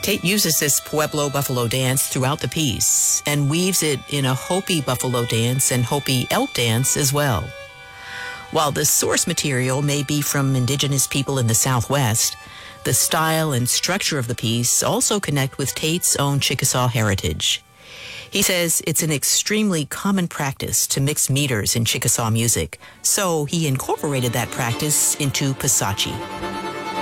Tate uses this Pueblo buffalo dance throughout the piece and weaves it in a Hopi buffalo dance and Hopi elk dance as well. While the source material may be from indigenous people in the Southwest, the style and structure of the piece also connect with Tate's own Chickasaw heritage. He says it's an extremely common practice to mix meters in Chickasaw music, so he incorporated that practice into Pasachi.